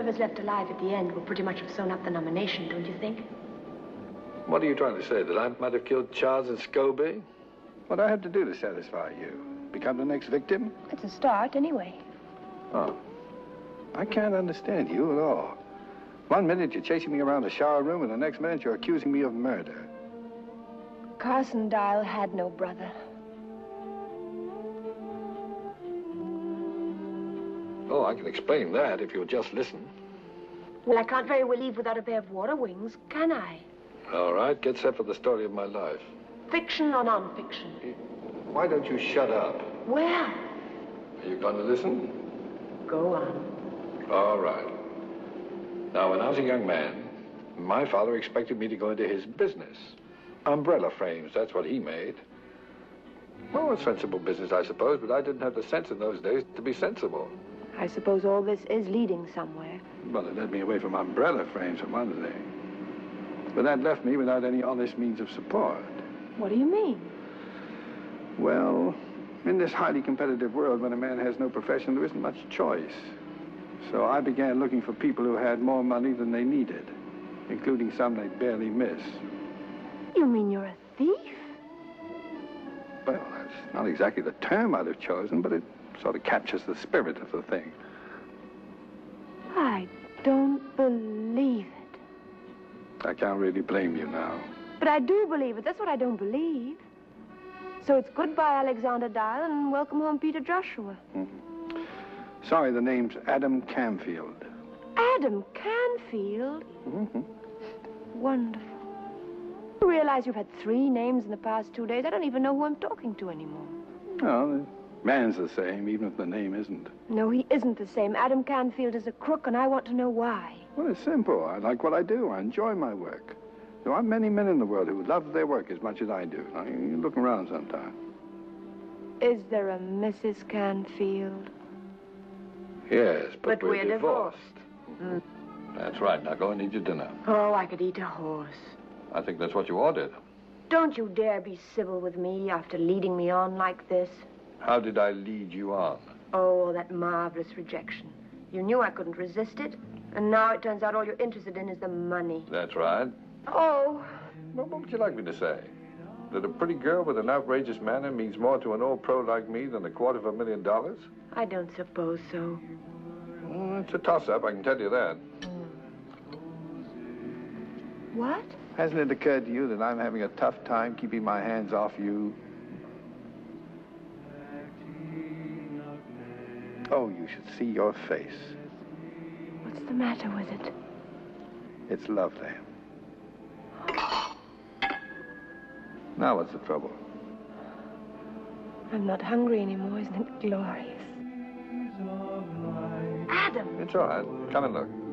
whoever's left alive at the end will pretty much have sewn up the nomination, don't you think? What are you trying to say, that I might have killed Charles and Scobie? What do I have to do to satisfy you? Become the next victim? It's a start, anyway. Oh. I can't understand you at all. One minute you're chasing me around the shower room, and the next minute you're accusing me of murder. Carson Dial had no brother. Oh, I can explain that if you'll just listen. Well, I can't very well leave without a pair of water wings, can I? All right, get set for the story of my life. Fiction or non-fiction? Why don't you shut up? Well, Are you going to listen? go on. All right. Now, when I was a young man, my father expected me to go into his business. Umbrella frames, that's what he made. Well, a sensible business, I suppose, but I didn't have the sense in those days to be sensible. I suppose all this is leading somewhere. Well, it led me away from umbrella frames, for one thing. But that left me without any honest means of support. What do you mean? Well, in this highly competitive world, when a man has no profession, there isn't much choice. So I began looking for people who had more money than they needed, including some they barely miss. You mean you're a thief? Well, that's not exactly the term I'd have chosen, but it sort of captures the spirit of the thing. I don't believe it. I can't really blame you now. But I do believe it. That's what I don't believe. So it's goodbye, Alexander Dial, and welcome home, Peter Joshua. Mm-hmm. Sorry, the name's Adam Camfield. Adam Canfield? Mm-hmm. Wonderful. You realize you've had 3 names in the past 2 days? I don't even know who I'm talking to anymore. No, the man's the same, even if the name isn't. No, he isn't the same. Adam Canfield is a crook, and I want to know why. Well, it's simple. I like what I do. I enjoy my work. There aren't many men in the world who love their work as much as I do. Now, you look around sometime. Is there a Mrs. Canfield? Yes, but we're divorced. Mm. That's right. Now go and eat your dinner. Oh, I could eat a horse. I think that's what you ordered. Don't you dare be civil with me after leading me on like this. How did I lead you on? Oh, that marvelous rejection. You knew I couldn't resist it, and now it turns out all you're interested in is the money. That's right. Oh. Well, what would you like me to say? That a pretty girl with an outrageous manner means more to an old pro like me than $250,000? I don't suppose so. Well, it's a toss-up, I can tell you that. What? Hasn't it occurred to you that I'm having a tough time keeping my hands off you? Oh, you should see your face. What's the matter with it? It's lovely. Now what's the trouble? I'm not hungry anymore. Isn't it glorious? Adam! It's all right. Come and look.